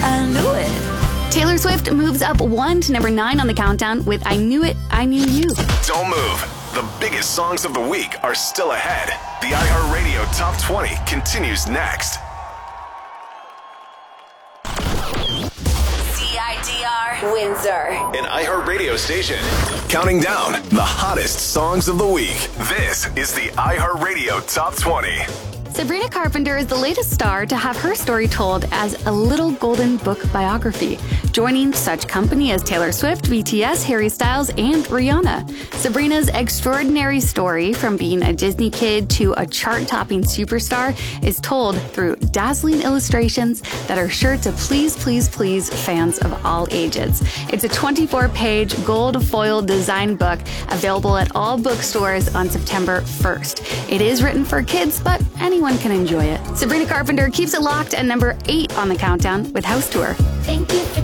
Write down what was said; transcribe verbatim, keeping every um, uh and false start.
I Knew It. Taylor Swift moves up one to number nine on the countdown with I Knew It, I Knew You. Don't move. The biggest songs of the week are still ahead. The iHeartRadio Top twenty continues next. C I D R Windsor. An iHeartRadio station. Counting down the hottest songs of the week. This is the iHeartRadio Top twenty. Sabrina Carpenter is the latest star to have her story told as a little golden book biography, joining such company as Taylor Swift, B T S, Harry Styles, and Rihanna. Sabrina's extraordinary story from being a Disney kid to a chart-topping superstar is told through dazzling illustrations that are sure to please, please, please fans of all ages. It's a twenty-four page gold foil design book available at all bookstores on September first. It is written for kids, but anyone can enjoy it. Sabrina Carpenter keeps it locked at number eight on the countdown with House Tour. Thank you for